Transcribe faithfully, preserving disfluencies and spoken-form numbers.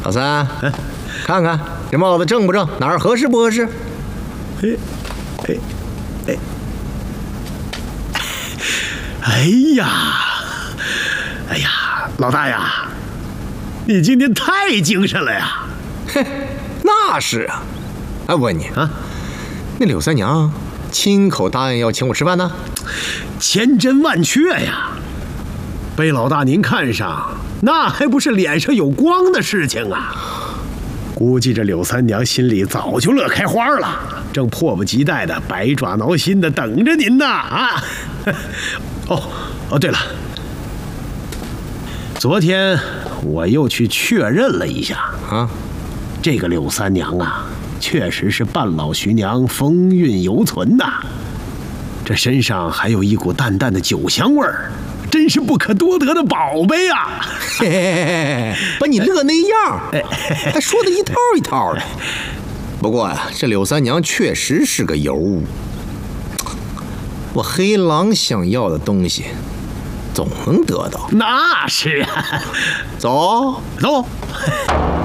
老三，看看这帽子正不正，哪儿合适不合适？ 哎，哎，哎，哎呀，哎呀，老大呀，你今天太精神了呀！ 嘿，那是啊。哎，我问你啊， 那柳三娘亲口答应要请我吃饭呢？ 千真万确呀！被老大您看上，那还不是脸上有光的事情啊！估计这柳三娘心里早就乐开花了，正迫不及待的百爪挠心的等着您呢啊！哦哦，对了，昨天我又去确认了一下啊， 这个柳三娘啊，确实是半老徐娘，风韵犹存呐。这身上还有一股淡淡的酒香味儿，真是不可多得的宝贝啊！ 嘿嘿嘿嘿，把你乐那样，还说的一套一套的。不过呀，这柳三娘确实是个尤物。我黑狼想要的东西，总能得到。 那是啊， 走走。